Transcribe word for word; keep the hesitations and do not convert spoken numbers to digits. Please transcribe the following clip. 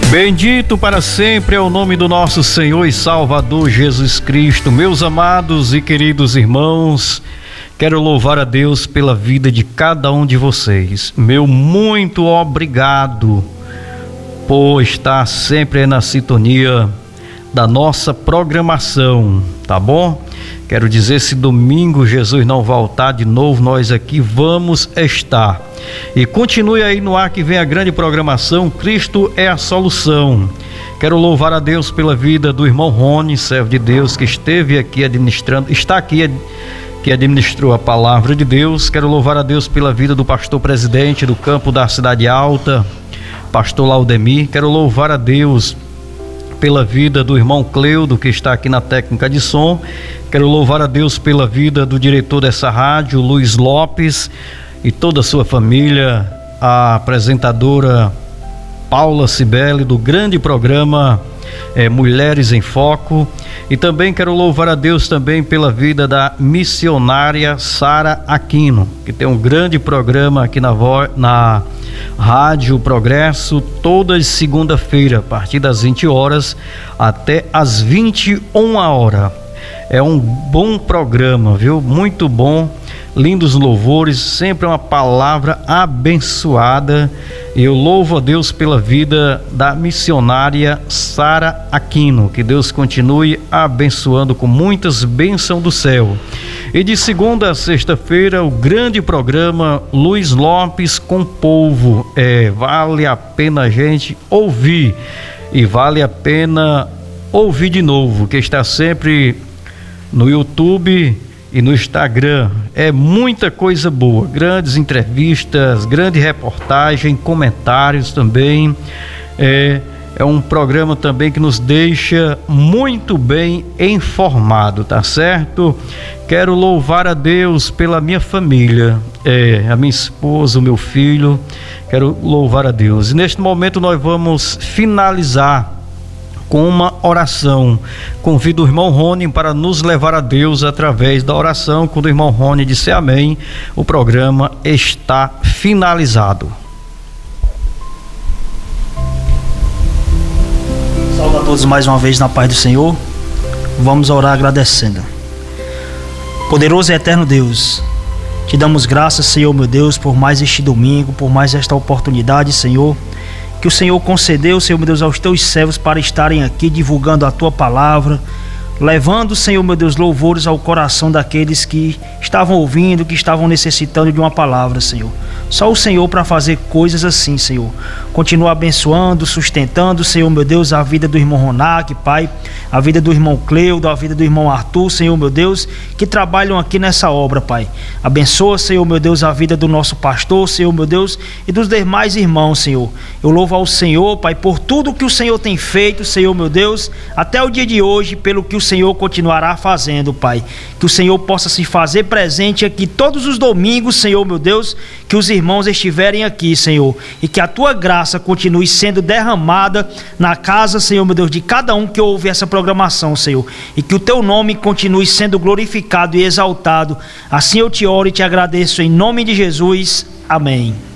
Bendito para sempre é o nome do nosso Senhor e Salvador Jesus Cristo. Meus amados e queridos irmãos, quero louvar a Deus pela vida de cada um de vocês. Meu muito obrigado por estar sempre na sintonia da nossa programação, tá bom? Quero dizer, se domingo Jesus não voltar de novo, nós aqui vamos estar. E continue aí no ar que vem a grande programação, Cristo é a Solução. Quero louvar a Deus pela vida do irmão Rony, servo de Deus, que esteve aqui administrando, está aqui, que administrou a palavra de Deus. Quero louvar a Deus pela vida do pastor presidente do campo da Cidade Alta, pastor Laudemir. Quero louvar a Deus pela vida do irmão Cleudo, que está aqui na técnica de som. Quero louvar a Deus pela vida do diretor dessa rádio, Luiz Lopes, e toda a sua família, a apresentadora Paula Cibele, do grande programa é, Mulheres em Foco. E também quero louvar a Deus também pela vida da missionária Sara Aquino, que tem um grande programa aqui na, na Rádio Progresso, toda segunda-feira, a partir das vinte horas até as vinte e uma horas. É um bom programa, viu? Muito bom, lindos louvores, sempre uma palavra abençoada. Eu louvo a Deus pela vida da missionária Sara Aquino, que Deus continue abençoando com muitas bênçãos do céu. E de segunda a sexta-feira, o grande programa Luiz Lopes com o povo. É, vale a pena a gente ouvir, e vale a pena ouvir de novo, que está sempre no YouTube e no Instagram. É muita coisa boa, grandes entrevistas, grande reportagem, comentários também. É, é um programa também que nos deixa muito bem informado, tá certo? Quero louvar a Deus pela minha família, é, a minha esposa, o meu filho. Quero louvar a Deus. E neste momento nós vamos finalizar com uma oração. Convido o irmão Rony para nos levar a Deus através da oração. Quando o irmão Rony disser amém, o programa está finalizado. Saúde a todos mais uma vez na paz do Senhor. Vamos orar agradecendo. Poderoso e eterno Deus, te damos graças, Senhor meu Deus, por mais este domingo, por mais esta oportunidade, Senhor, que o Senhor concedeu, Senhor meu Deus, aos teus servos para estarem aqui divulgando a tua palavra, levando, Senhor meu Deus, louvores ao coração daqueles que estavam ouvindo, que estavam necessitando de uma palavra, Senhor. Só o Senhor para fazer coisas assim, Senhor. Continua abençoando, sustentando, Senhor meu Deus, a vida do irmão Ronac, Pai, a vida do irmão Cleudo, a vida do irmão Arthur, Senhor meu Deus, que trabalham aqui nessa obra, Pai. Abençoa, Senhor meu Deus, a vida do nosso pastor, Senhor meu Deus, e dos demais irmãos, Senhor. Eu louvo ao Senhor, Pai, por tudo que o Senhor tem feito, Senhor meu Deus, até o dia de hoje, pelo que o Senhor continuará fazendo, Pai. Que o Senhor possa se fazer presente aqui todos os domingos, Senhor meu Deus, que os irmãos estiverem aqui, Senhor, e que a tua graça continue sendo derramada na casa, Senhor meu Deus, de cada um que ouve essa programação, Senhor, e que o teu nome continue sendo glorificado e exaltado. Assim eu te oro e te agradeço em nome de Jesus. Amém.